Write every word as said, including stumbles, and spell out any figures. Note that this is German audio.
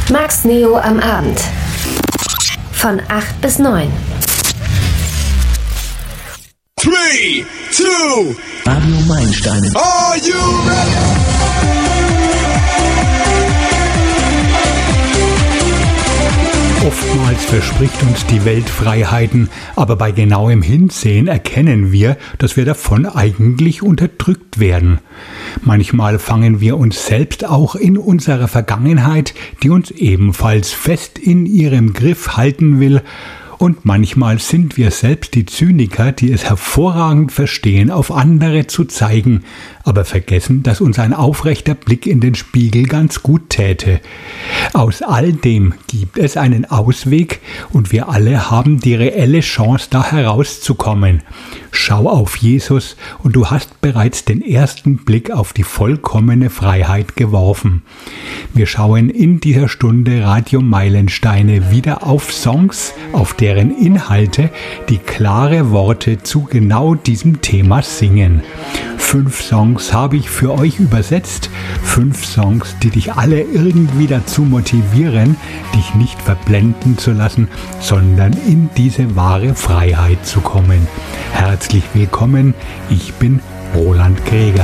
Max Neo am Abend. Von acht bis neun. Three, two, Radio Meilensteine. Are you ready? Oftmals verspricht uns die Welt Freiheiten, aber bei genauem Hinsehen erkennen wir, dass wir davon eigentlich unterdrückt werden. Manchmal fangen wir uns selbst auch in unserer Vergangenheit, die uns ebenfalls fest in ihrem Griff halten will, und manchmal sind wir selbst die Zyniker, die es hervorragend verstehen, auf andere zu zeigen, aber vergessen, dass uns ein aufrechter Blick in den Spiegel ganz gut täte. Aus all dem gibt es einen Ausweg und wir alle haben die reelle Chance, da herauszukommen. Schau auf Jesus und du hast bereits den ersten Blick auf die vollkommene Freiheit geworfen. Wir schauen in dieser Stunde Radio Meilensteine wieder auf Songs, auf deren Inhalte die klare Worte zu genau diesem Thema singen. Fünf Songs habe ich für euch übersetzt, fünf Songs, die dich alle irgendwie dazu motivieren, dich nicht verblenden zu lassen, sondern in diese wahre Freiheit zu kommen. Herzlich willkommen, ich bin Roland Greger.